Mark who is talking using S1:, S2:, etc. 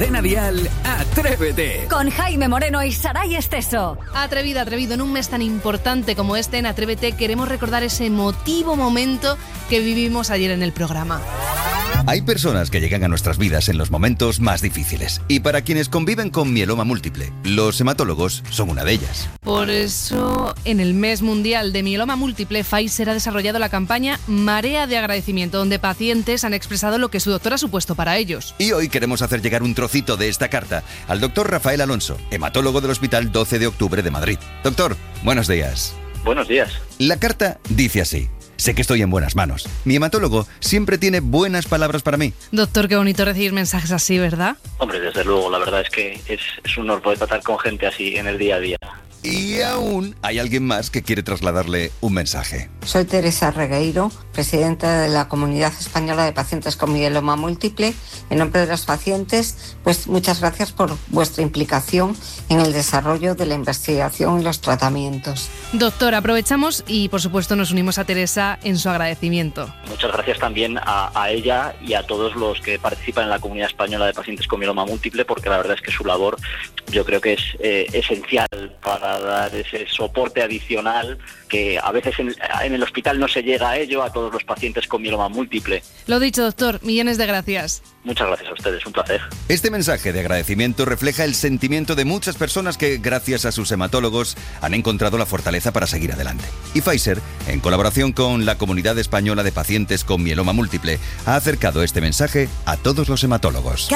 S1: Cadena Dial, Atrévete.
S2: Con Jaime Moreno y Saray Esteso.
S3: Atrevido. En un mes tan importante como este en Atrévete queremos recordar ese emotivo momento que vivimos ayer en el programa.
S4: Hay personas que llegan a nuestras vidas en los momentos más difíciles. Y para quienes conviven con mieloma múltiple, los hematólogos son una de ellas.
S3: Por eso, en el mes mundial de mieloma múltiple, Pfizer ha desarrollado la campaña Marea de Agradecimiento, donde pacientes han expresado lo que su doctor ha supuesto para ellos.
S4: Y hoy queremos hacer llegar un trocito de esta carta al doctor Rafael Alonso, hematólogo del Hospital 12 de Octubre de Madrid. Doctor, buenos días.
S5: Buenos días.
S4: La carta dice así: sé que estoy en buenas manos. Mi hematólogo siempre tiene buenas palabras para mí.
S3: Doctor, qué bonito recibir mensajes así, ¿verdad?
S5: Hombre, desde luego, la verdad es que es un honor poder tratar con gente así en el día a día.
S4: Y aún hay alguien más que quiere trasladarle un mensaje.
S6: Soy Teresa Regueiro, presidenta de la Comunidad Española de Pacientes con Mieloma Múltiple. En nombre de los pacientes, pues muchas gracias por vuestra implicación en el desarrollo de la investigación y los tratamientos.
S3: Doctor, aprovechamos y por supuesto nos unimos a Teresa en su agradecimiento.
S5: Muchas gracias también a ella y a todos los que participan en la Comunidad Española de Pacientes con Mieloma Múltiple, porque la verdad es que su labor yo creo que es esencial para dar ese soporte adicional que a veces en el hospital no se llega a ello a todos los pacientes con mieloma múltiple.
S3: Lo dicho, doctor, millones de gracias.
S5: Muchas gracias a ustedes, un placer.
S4: Este mensaje de agradecimiento refleja el sentimiento de muchas personas que, gracias a sus hematólogos, han encontrado la fortaleza para seguir adelante. Y Pfizer, en colaboración con la Comunidad Española de Pacientes con Mieloma Múltiple, ha acercado este mensaje a todos los hematólogos.